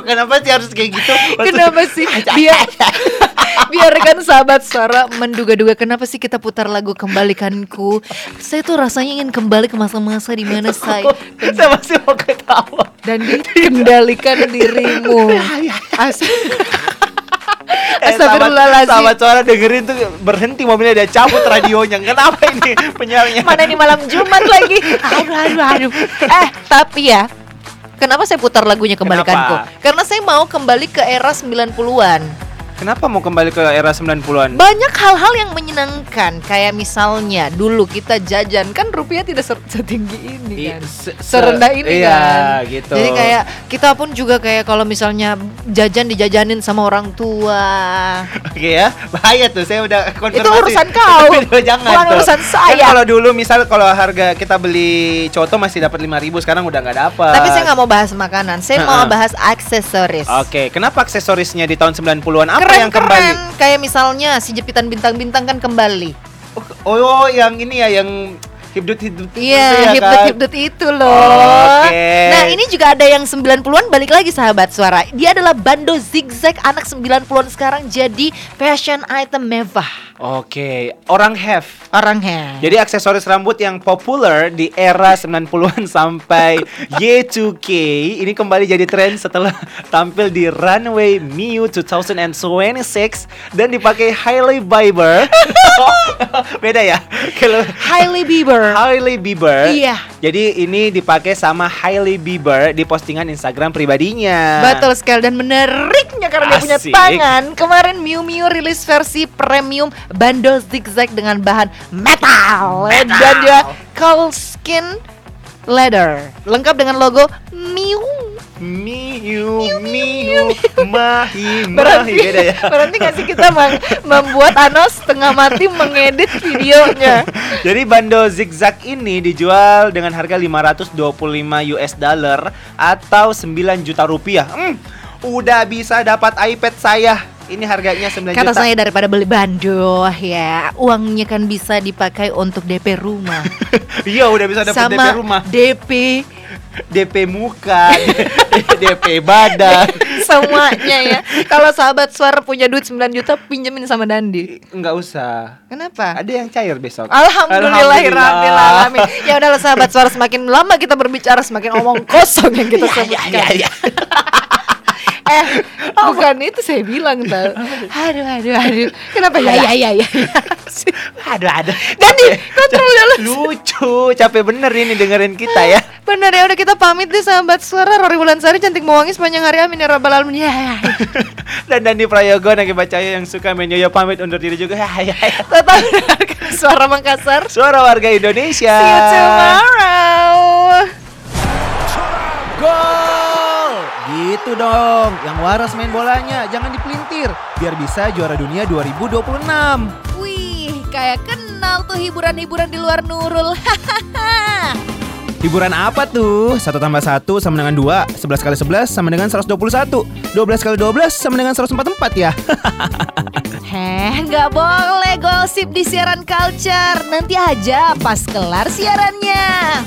Kenapa sih harus kayak gitu? Kenapa sih? Biarkan sahabat suara menduga-duga kenapa sih kita putar lagu Kembalikanku. Saya tuh rasanya ingin kembali ke masa-masa di mana saya masih mau ketawa. dan dikendalikan dirimu. Astagfirullahaladzim. Sahabat suara dengerin tuh berhenti mobilnya, dia cabut radionya. Kenapa ini penyiarnya? Mana ini malam Jumat lagi. Aduh. Tapi ya, kenapa saya putar lagunya Kembalikanku? Karena saya mau kembali ke era 90-an. Kenapa mau kembali ke era 90-an? Banyak hal-hal yang menyenangkan. Kayak misalnya dulu kita jajan, kan rupiah tidak setinggi ini kan, serendah ini kan. Gitu. Jadi kayak kita pun juga kayak kalau misalnya dijajanin sama orang tua. Oke ya, bahaya tuh, saya udah konfirmasi. Itu urusan kau, jangan bukan tuh. urusan saya. Kan kalau dulu misal kalau harga kita beli coto masih dapat 5.000, sekarang udah nggak dapat. Tapi saya nggak mau bahas makanan, saya mau bahas aksesoris. Oke, kenapa aksesorisnya di tahun 90-an? Apa yang kembali? Kayak misalnya si jepitan bintang-bintang kan kembali. Oh, yang ini ya, yang hibdut Iya, hibdut itu loh. Nah, ini juga ada yang 90-an balik lagi sahabat suara. Dia adalah bando zigzag anak 90-an sekarang jadi fashion item mewah. Oke, orang have. Jadi aksesoris rambut yang populer di era 90-an sampai Y2K ini kembali jadi tren setelah tampil di runway Miu 2026 dan dipakai Hailey Bieber. Beda ya? Kalau Hailey Bieber. Iya. Jadi ini dipakai sama Hailey Bieber di postingan Instagram pribadinya. Betul sekali, dan menariknya karena dia punya tangan. Kemarin Miu rilis versi premium bando zigzag dengan bahan metal. Dan juga cold skin leather, lengkap dengan logo Miu. Mahi. Beda ya. Berarti nggak sih kita membuat Anos setengah mati mengedit videonya. Jadi bando zigzag ini dijual dengan harga $525 atau 9 juta rupiah. Udah bisa dapat iPad saya. Ini harganya 9 juta. Kata saya, daripada beli bando ya, uangnya kan bisa dipakai untuk DP rumah. Iya, udah bisa dapat DP rumah. DP muka, DP badan, semuanya ya. Kalau sahabat suara punya duit 9 juta, pinjemin sama Dandi. Enggak usah. Kenapa? Ada yang cair besok. Alhamdulillahirrahmanirrahim. Ya udahlah sahabat suara, semakin lama kita berbicara semakin omong kosong yang kita sebutkan. Bukan itu saya bilang tau. Aduh. Kenapa ya? Aduh. Dandi, kontrol dulu. Lucu, capek bener ini dengerin kita ya. Bener ya, udah kita pamit deh sahabat suara. Rory Wulansari cantik mewangi sepanjang hari, amin ya rabbal alamin. Dan Dandi Prayogo Nagi Bacaya yang suka menyoyo pamit undur diri juga. Tetap dengarkan Suara Makassar, suara warga Indonesia. See you tomorrow. Gol! Gitu dong, yang waras main bolanya, jangan dipelintir, biar bisa juara dunia 2026. Wih, kayak kenal tuh hiburan-hiburan di luar Nurul. Hiburan apa tuh? 1 tambah 1 sama dengan 2, 11 kali 11 sama dengan 121, 12 kali 12 sama dengan 144 ya. Nggak boleh gosip di siaran culture. Nanti aja pas kelar siarannya.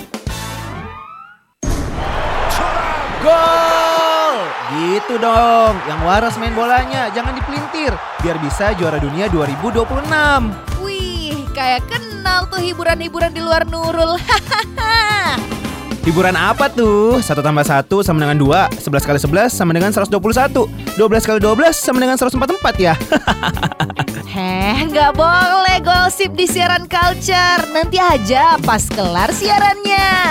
Gol! Gitu dong, yang waras main bolanya, jangan dipelintir, biar bisa juara dunia 2026. Wih, kayak kenal tuh hiburan-hiburan di luar Nurul. Hiburan apa tuh? 1 tambah 1 sama dengan 2, 11 kali 11 sama dengan 121, 12 kali 12 sama dengan 144 ya. Nggak boleh gosip di siaran culture. Nanti aja pas kelar siarannya.